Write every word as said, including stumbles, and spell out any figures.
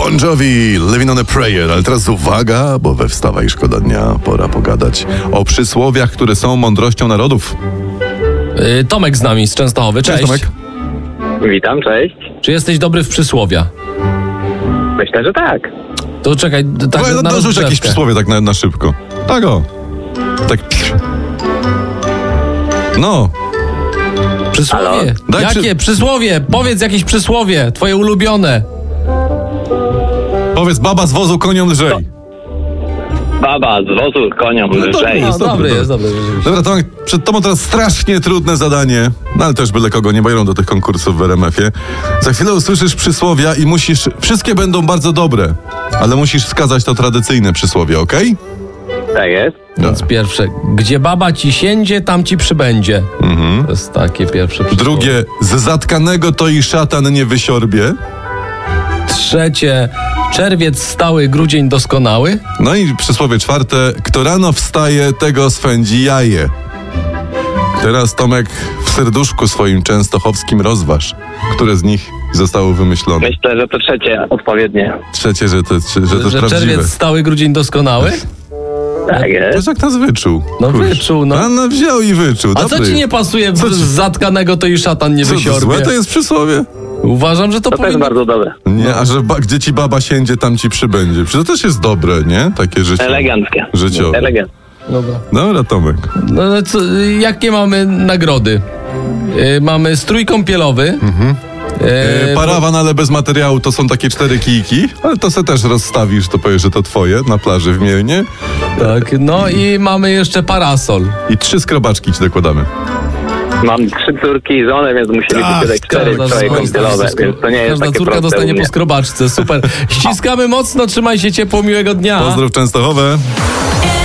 Bon Jovi, Living on a Prayer. Ale teraz uwaga, bo we Wstawaj Szkoda Dnia pora pogadać o przysłowiach, które są mądrością narodów. Yy, Tomek z nami z Częstochowy. Cześć. Cześć, Tomek. Witam, cześć. Czy jesteś dobry w przysłowia? Myślę, że tak. To czekaj, tak no, na dorzuć rozgrzewkę. jakieś przysłowie tak na, na szybko. Tak o. Tak. Psz. No. Przysłowie. Daj Jakie przy- przysłowie? Powiedz jakieś przysłowie, twoje ulubione. Powiedz, baba z wozu koniom lżej. Baba z wozu koniom No dobra, lżej. no. No, dobry, dobry dobry. jest, dobry. rzeczywiście. Dobra, Tomek, przed tobą teraz strasznie trudne zadanie, no ale też byle kogo nie boją do tych konkursów w R M F-ie. Za chwilę usłyszysz przysłowia i musisz, wszystkie będą bardzo dobre, ale musisz wskazać to tradycyjne przysłowie, okej? Tak jest. Więc pierwsze, gdzie baba ci siędzie, tam ci przybędzie. Mhm. To jest takie pierwsze przysłowie. Drugie, z zatkanego to i szatan nie wysiorbie. Trzecie, czerwiec stały, grudzień doskonały. No i przysłowie czwarte, kto rano wstaje, tego swędzi jaje. Teraz, Tomek, w serduszku swoim częstochowskim rozważ, które z nich zostało wymyślone. Myślę, że to trzecie odpowiednie. Trzecie, że to, że to jest Że prawdziwe. czerwiec stały, grudzień doskonały. Tak To jest. jest jak nas wyczuł. No Kurczę. wyczuł, no. Pan no wziął i wyczuł. A Dobry. co ci nie pasuje Co z ci- zatkanego, to i szatan nie Co to wysiorbie? złe to jest przysłowie? Uważam, że to, To też powinno... bardzo dobre. Nie, a że ba- gdzie ci baba siędzie, tam ci przybędzie. Przecież to też jest dobre, nie? Takie życie. Eleganckie. Życiowe. Eleganckie. Dobra. Dobra, Tomek. No, no co, jakie mamy nagrody? Yy, mamy strój kąpielowy. Mhm. Yy, E, parawan, ale bez materiału, to są takie cztery kijki, ale to se też rozstawisz, to powiesz, że to twoje, na plaży w Mielnie. Tak, no i mamy jeszcze parasol. I trzy skrobaczki ci dokładamy. Mam trzy córki i żonę, więc musieliby Tak, wydać cztery Każda stroje swoja- kąpielowe, więc to nie jest Każda takie córka proste dostanie u mnie. po skrobaczce, super. Ściskamy mocno, trzymaj się ciepło, miłego dnia. Pozdrów Częstochowe.